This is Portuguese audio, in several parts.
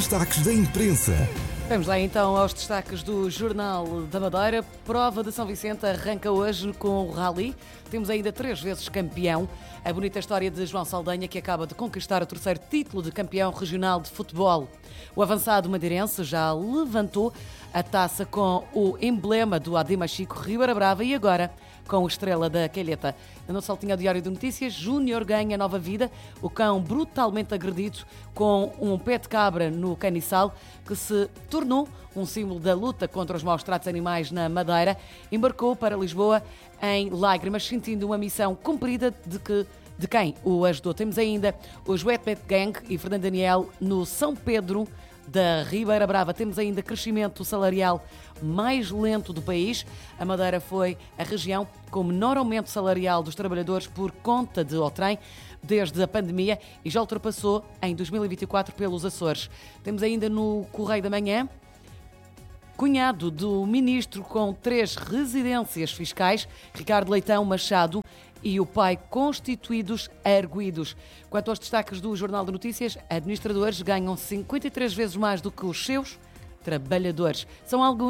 destaques da imprensa. Vamos lá então aos destaques do Jornal da Madeira. Prova de São Vicente arranca hoje com o Rally. Temos ainda 3 vezes campeão. A bonita história de João Saldanha, que acaba de conquistar o 3º título de campeão regional de futebol. O avançado madeirense já levantou a taça com o emblema do AD Machico Ribeira Brava e agora com o estrela da Calheta. No saltinho ao Diário de Notícias, Júnior ganha nova vida. O cão brutalmente agredido com um pé de cabra no caniçal, que se tornou um símbolo da luta contra os maus tratos animais na Madeira, embarcou para Lisboa em lágrimas, sentindo uma missão cumprida de quem o ajudou. Temos ainda os Wetback Gang e Fernando Daniel no São Pedro da Ribeira Brava. Temos ainda crescimento salarial mais lento do país. A Madeira foi a região com menor aumento salarial dos trabalhadores por conta de Otrem desde a pandemia e já ultrapassou em 2024 pelos Açores. Temos ainda no Correio da Manhã: cunhado do ministro com 3 residências fiscais, Ricardo Leitão Machado, e o pai constituídos arguidos. Quanto aos destaques do Jornal de Notícias, administradores ganham 53 vezes mais do que os seus trabalhadores. São alguns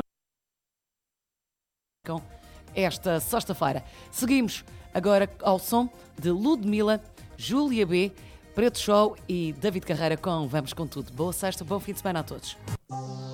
esta sexta-feira. Seguimos agora ao som de Ludmilla, Júlia B, Preto Show e David Carreira com Vamos com Tudo. Boa sexta, bom fim de semana a todos.